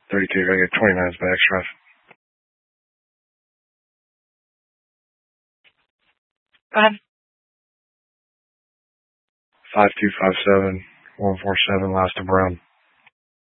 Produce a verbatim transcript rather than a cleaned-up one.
thirty-two, I got twenty minutes back, Strife. Go ahead. five two five seven, one four seven, last to Brown.